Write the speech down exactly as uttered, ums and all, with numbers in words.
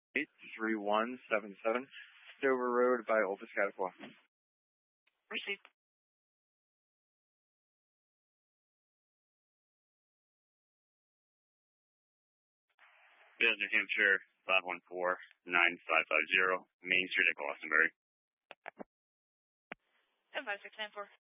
eight three one seven seven, Dover Road by Old Piscataqua. Received. New Hampshire five one four nine five five zero, Main Street at Glastonbury. seven five six nine four.